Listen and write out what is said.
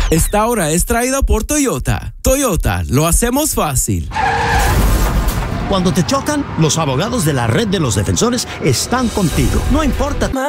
Esta hora es traída por Toyota. Toyota, lo hacemos fácil. Cuando te chocan, los abogados de la Red de los Defensores están contigo. No importa